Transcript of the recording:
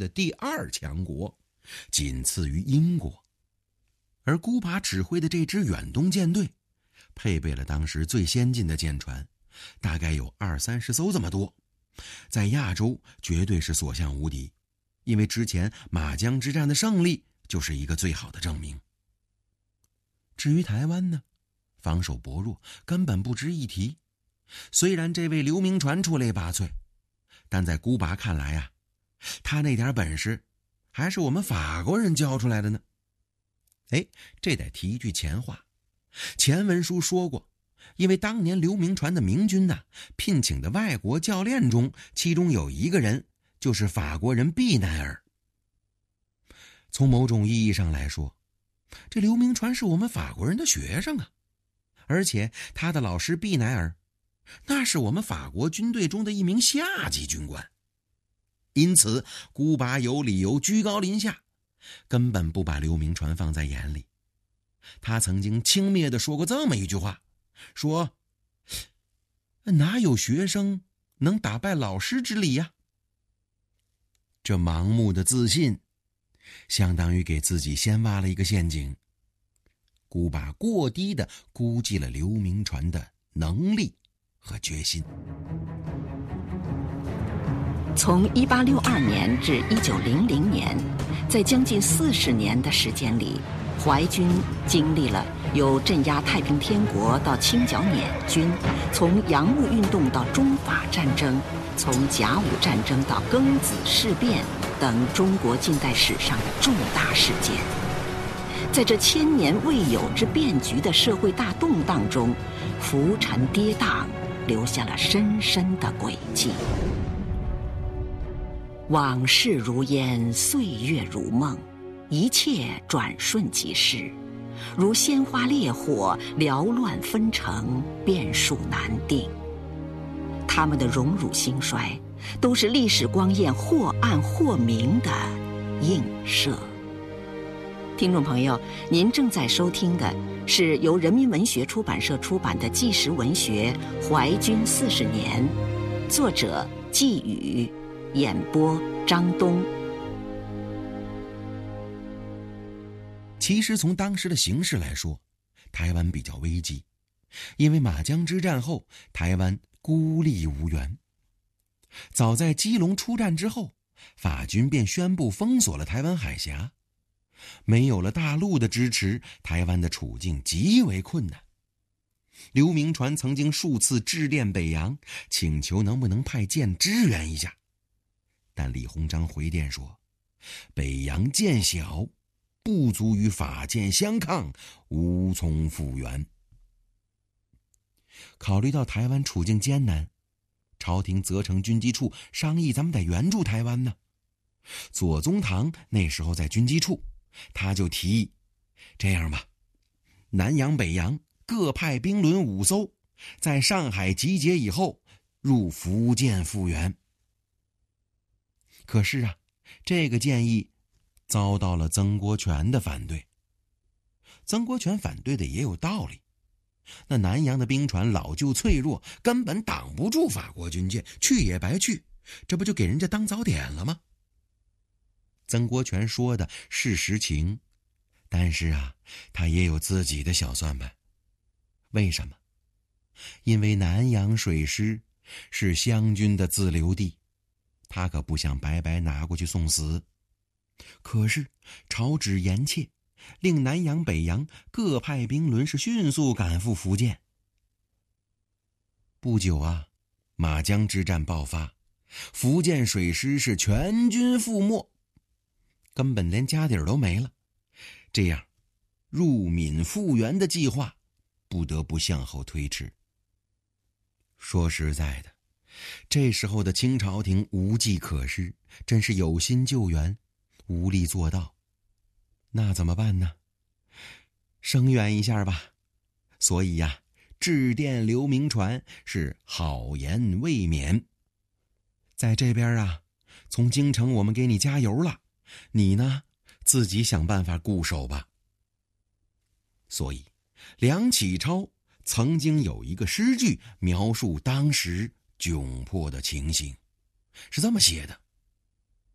的第2强国，仅次于英国。而孤拔指挥的这支远东舰队，配备了当时最先进的舰船，大概有20-30艘这么多，在亚洲绝对是所向无敌，因为之前马江之战的胜利就是一个最好的证明。至于台湾呢，防守薄弱，根本不值一提。虽然这位刘铭传出类拔萃，但在孤拔看来啊，他那点本事还是我们法国人教出来的呢。这得提一句前话，前文书说过，因为当年刘铭传的明军聘请的外国教练中，其中有一个人就是法国人毕乃尔。从某种意义上来说，这刘铭传是我们法国人的学生啊，而且他的老师毕乃尔那是我们法国军队中的一名下级军官。因此孤拔有理由居高临下，根本不把刘铭传放在眼里。他曾经轻蔑地说过这么一句话，说哪有学生能打败老师之理呀？这盲目的自信相当于给自己先挖了一个陷阱。孤拔过低地估计了刘铭传的能力和决心。 从1862年至1900年，在将近40年的时间里，淮军经历了由镇压太平天国到清剿捻军，从洋务运动到中法战争，从甲午战争到庚子事变等中国近代史上的重大事件。在这1000年未有之变局的社会大动荡中，浮沉跌宕，留下了深深的轨迹。往事如烟，岁月如梦，一切转瞬即逝，如鲜花烈火，缭乱纷呈，变数难定。他们的荣辱兴衰，都是历史光焰或暗或明的映射。听众朋友，您正在收听的是由人民文学出版社出版的纪实文学《淮军40年》，作者季宇，演播张东。 其实从当时的形势来说，台湾比较危机，因为马江之战后，台湾孤立无援。早在基隆出战之后，法军便宣布封锁了台湾海峡。没有了大陆的支持，台湾的处境极为困难。刘铭传曾经数次致电北洋，请求能不能派舰支援一下，但李鸿章回电说，北洋舰小，不足与法舰相抗，无从复援。考虑到台湾处境艰难，朝廷责成军机处商议，咱们得援助台湾呢。左宗棠那时候在军机处，他就提议，这样吧，南洋北洋各派兵轮5艘，在上海集结以后入福建复员。可是这个建议遭到了曾国荃的反对。曾国荃反对的也有道理，那南洋的兵船老旧脆弱，根本挡不住法国军舰，去也白去，这不就给人家当早点了吗？曾国荃说的是实情，但是他也有自己的小算盘。为什么？因为南洋水师是湘军的自留地，他可不想白白拿过去送死。可是朝旨严切，令南洋北洋各派兵轮是迅速赶赴福建。不久马江之战爆发，福建水师是全军覆没，根本连家底儿都没了。这样入闽复员的计划不得不向后推迟。说实在的，这时候的清朝廷无计可施，真是有心救援，无力做到。那怎么办呢？声援一下吧。所以致电刘铭传是好言未免。在这边从京城我们给你加油了，你呢自己想办法固守吧。所以梁启超曾经有一个诗句描述当时窘迫的情形，是这么写的：